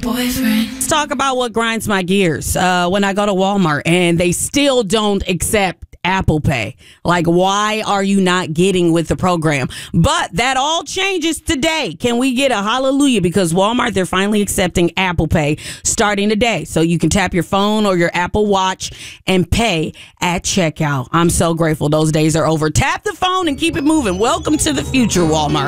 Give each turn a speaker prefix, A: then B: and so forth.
A: boyfriend.
B: Let's talk about what grinds my gears when I go to Walmart and they still don't accept Apple Pay. Like, why are you not getting with the program? But that all changes today. Can we get a hallelujah? Because Walmart, they're finally accepting Apple Pay starting today. So you can tap your phone or your Apple Watch and pay at checkout. I'm so grateful those days are over. Tap the phone and keep it moving. Welcome to the future, Walmart.